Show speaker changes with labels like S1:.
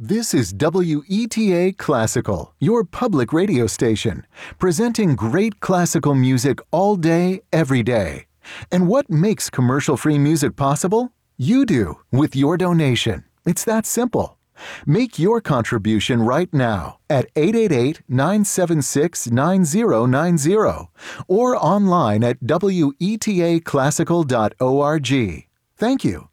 S1: This is WETA Classical, your public radio station, presenting great classical music all day, every day. And what makes commercial-free music possible? You do, with your donation. It's that simple. Make your contribution right now at 888-976-9090 or online at wetaclassical.org. Thank you.